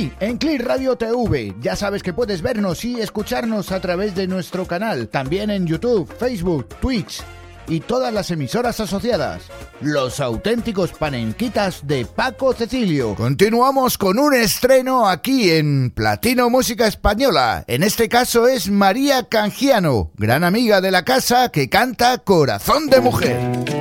aquí en Click Radio TV. Ya sabes que puedes vernos y escucharnos a través de nuestro canal, también en YouTube, Facebook, Twitch y todas las emisoras asociadas. Los auténticos panenquitas de Paco Cecilio. Continuamos con un estreno aquí en Platino Música Española. En este caso es María Canjiano, gran amiga de la casa que canta Corazón de Mujer.